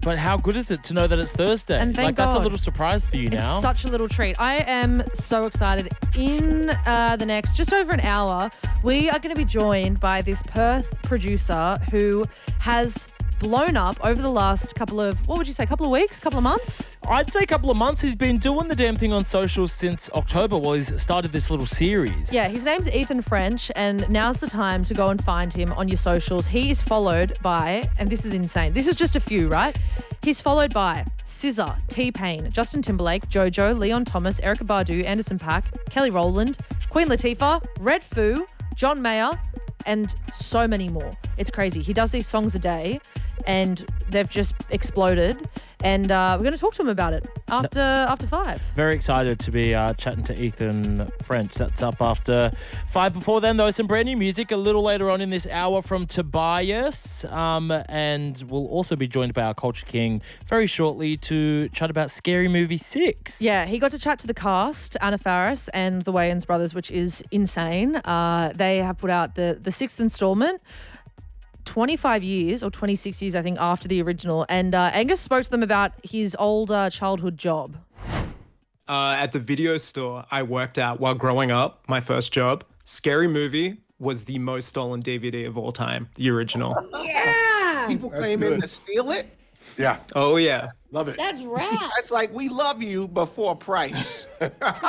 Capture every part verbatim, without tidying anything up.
But how good is it to know that it's Thursday? And thank like that's God. a little surprise for you It's now. such a little treat. I am so excited. In uh, the next just over an hour, we are going to be joined by this Perth producer who has blown up over the last couple of, what would you say, couple of weeks, couple of months? I'd say a couple of months. He's been doing the damn thing on socials since October. Well, he's started this little series. Yeah, his name's Ethan French, and now's the time to go and find him on your socials. He is followed by, and this is insane, this is just a few, right? He's followed by S Z A, T-Pain, Justin Timberlake, Jojo, Leon Thomas, Erykah Badu, Anderson .Paak, Kelly Rowland, Queen Latifah, Red Foo, John Mayer, and so many more. It's crazy. He does these songs a day, and they've just exploded. And uh, we're going to talk to him about it after after five. Very excited to be uh, chatting to Ethan French. That's up after five. Before then, though, some brand new music a little later on in this hour from Tobias. Um, and we'll also be joined by our Culture King very shortly to chat about Scary Movie six. Yeah, he got to chat to the cast, Anna Faris and the Wayans brothers, which is insane. Uh, they have put out the, the sixth installment. twenty-five years or twenty-six years, I think, after the original. And uh, Angus spoke to them about his old uh, childhood job. Uh, at the video store I worked at while growing up, my first job, Scary Movie was the most stolen D V D of all time, the original. Yeah. People came in to steal it. Yeah, Oh, yeah. love it. That's rad. That's like, we love you, but for a price. So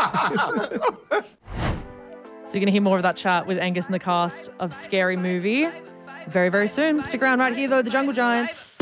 you're going to hear more of that chat with Angus and the cast of Scary Movie very, very soon. Stick around right here, though, the Jungle Giants.